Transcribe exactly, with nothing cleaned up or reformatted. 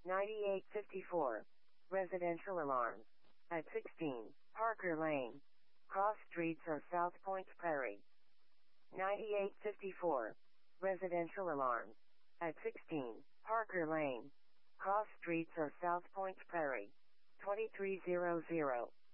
ninety-eight fifty-four. Residential alarm. At sixteen, Parker Lane. Cross streets or South Point Prairie. ninety-eight fifty-four. Residential alarm. At sixteen, Parker Lane. Cross streets or South Point Prairie. twenty-three hundred.